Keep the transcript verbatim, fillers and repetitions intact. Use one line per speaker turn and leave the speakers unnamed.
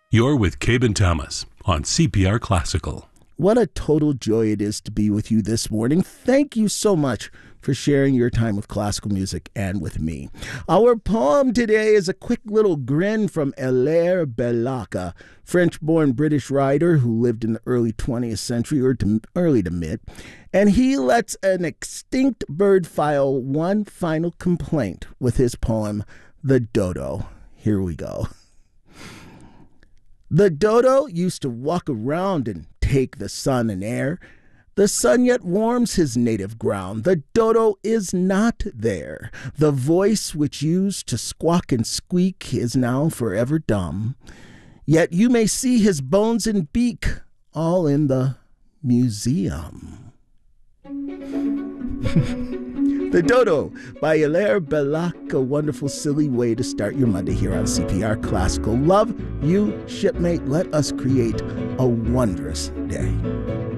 You're with Cabe and Thomas on C P R Classical.
What a total joy it is to be with you this morning. Thank you so much for sharing your time with classical music and with me. Our poem today is a quick little grin from Hilaire Belloc, French-born British writer who lived in the early twentieth century or to early to mid, and he lets an extinct bird file one final complaint with his poem, The Dodo. Here we go. The dodo used to walk around and take the sun and air. The sun yet warms his native ground. The dodo is not there. The voice which used to squawk and squeak is now forever dumb. Yet you may see his bones and beak all in the museum. The Dodo by Hilaire Belloc, a wonderful, silly way to start your Monday here on C P R Classical. Love you, shipmate. Let us create a wondrous day.